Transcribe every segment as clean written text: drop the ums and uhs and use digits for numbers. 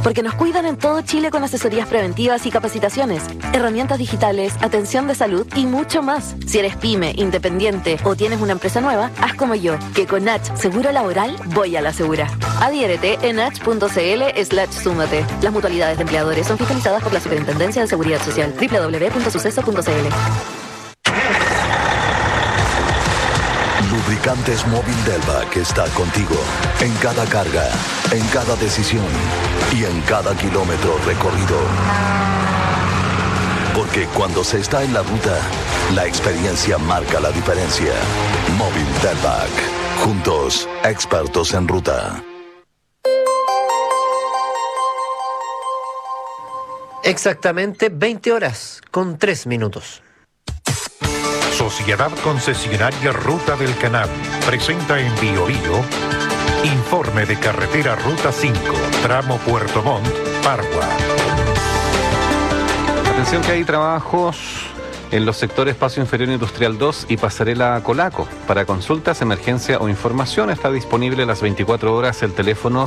porque nos cuidan en todo Chile con asesorías preventivas y capacitaciones, herramientas digitales, atención de salud y mucho más. Si eres pyme, independiente o tienes una empresa nueva, haz como yo, que con Nach Seguro Laboral voy a la segura. Adhiérete en nach.cl/súmate. Las mutualidades de empleadores son fiscalizadas por la Superintendencia de Seguridad Social. www.suceso.cl. Lubricantes Móvil Delvac está contigo en cada carga, en cada decisión y en cada kilómetro recorrido. Porque cuando se está en la ruta, la experiencia marca la diferencia. Móvil Delvac. Juntos, expertos en ruta. Exactamente 20 horas con 3 minutos. Sociedad Concesionaria Ruta del Canal presenta en Bio Bio informe de carretera Ruta 5, tramo Puerto Montt, Pargua. Atención que hay trabajos en los sectores Paso Inferior Industrial 2 y Pasarela Colaco. Para consultas, emergencia o información está disponible las 24 horas el teléfono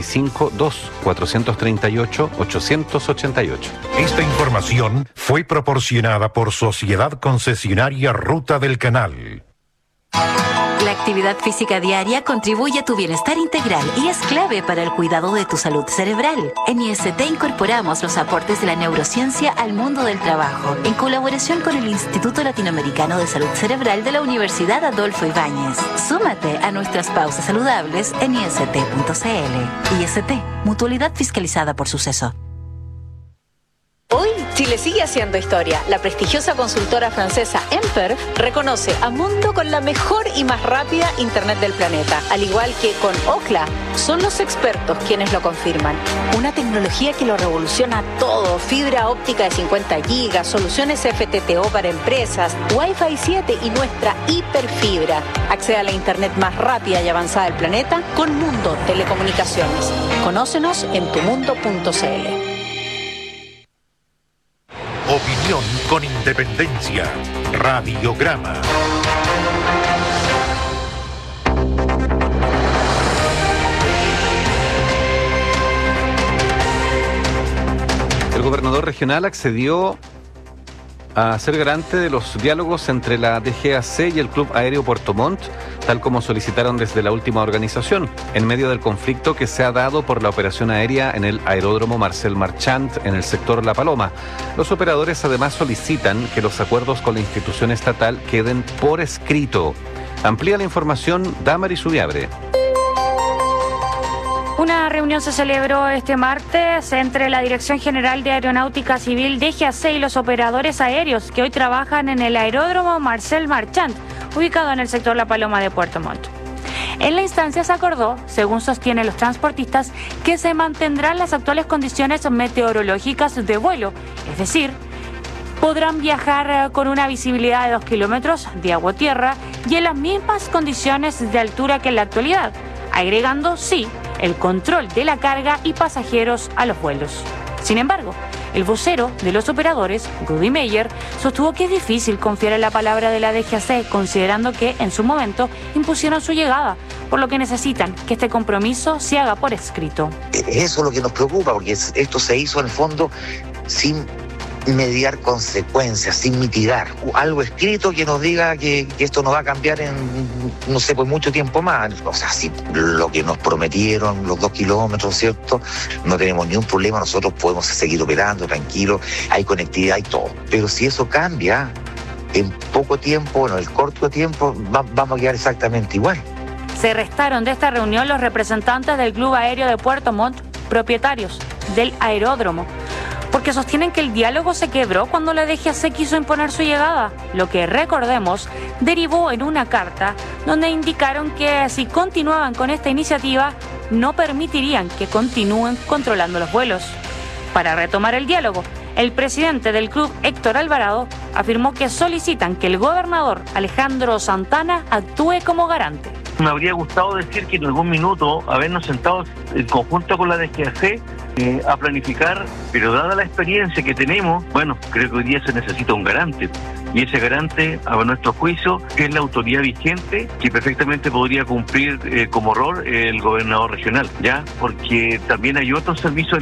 652-438-888. Esta información fue proporcionada por Sociedad Concesionaria Ruta del Canal. La actividad física diaria contribuye a tu bienestar integral y es clave para el cuidado de tu salud cerebral. En IST incorporamos los aportes de la neurociencia al mundo del trabajo, en colaboración con el Instituto Latinoamericano de Salud Cerebral de la Universidad Adolfo Ibáñez. Súmate a nuestras pausas saludables en ist.cl. IST, mutualidad fiscalizada por Suceso. Hoy, Chile sigue haciendo historia. La prestigiosa consultora francesa Emperf reconoce a Mundo con la mejor y más rápida Internet del planeta. Al igual que con Ookla, son los expertos quienes lo confirman. Una tecnología que lo revoluciona todo. Fibra óptica de 50 gigas, soluciones FTTO para empresas, Wi-Fi 7 y nuestra hiperfibra. Accede a la Internet más rápida y avanzada del planeta con Mundo Telecomunicaciones. Conócenos en tumundo.cl. Opinión con independencia. Radiograma. El gobernador regional accedió a ser garante de los diálogos entre la DGAC y el Club Aéreo Puerto Montt, tal como solicitaron desde la última organización, en medio del conflicto que se ha dado por la operación aérea en el aeródromo Marcel Marchand en el sector La Paloma. Los operadores además solicitan que los acuerdos con la institución estatal queden por escrito. Amplía la información Damaris Subiabre. Una reunión se celebró este martes entre la Dirección General de Aeronáutica Civil DGAC y los operadores aéreos que hoy trabajan en el aeródromo Marcel Marchand, ubicado en el sector La Paloma de Puerto Montt. En la instancia se acordó, según sostienen los transportistas, que se mantendrán las actuales condiciones meteorológicas de vuelo, es decir, podrán viajar con una visibilidad de 2 kilómetros de agua-tierra y en las mismas condiciones de altura que en la actualidad, agregando, sí, el control de la carga y pasajeros a los vuelos. Sin embargo, el vocero de los operadores, Rudy Meyer, sostuvo que es difícil confiar en la palabra de la DGAC, considerando que en su momento impusieron su llegada, por lo que necesitan que este compromiso se haga por escrito. Eso es lo que nos preocupa, porque esto se hizo en el fondo sin mediar consecuencias, sin mitigar. Algo escrito que nos diga que esto no va a cambiar en, no sé, pues mucho tiempo más. O sea, si lo que nos prometieron, los 2 kilómetros, ¿cierto? No tenemos ni un problema, nosotros podemos seguir operando tranquilos, hay conectividad y todo. Pero si eso cambia, en poco tiempo, en el corto tiempo, vamos a quedar exactamente igual. Se restaron de esta reunión los representantes del Club Aéreo de Puerto Montt, propietarios del aeródromo, porque sostienen que el diálogo se quebró cuando la DGAC quiso imponer su llegada, lo que, recordemos, derivó en una carta donde indicaron que si continuaban con esta iniciativa, no permitirían que continúen controlando los vuelos. Para retomar el diálogo, el presidente del club, Héctor Alvarado, afirmó que solicitan que el gobernador Alejandro Santana actúe como garante. Me habría gustado decir que en algún minuto habernos sentado en conjunto con la DGAC a planificar, pero dada la experiencia que tenemos, bueno, creo que hoy día se necesita un garante. Y ese garante, a nuestro juicio, es la autoridad vigente que perfectamente podría cumplir como rol el gobernador regional, ¿ya? Porque también hay otros servicios